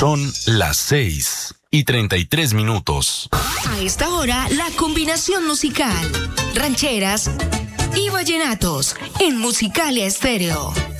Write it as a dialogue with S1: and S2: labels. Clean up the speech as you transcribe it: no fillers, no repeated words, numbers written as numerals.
S1: Son las 6:33.
S2: A esta hora, la combinación musical, rancheras y vallenatos en Musicalia Estéreo.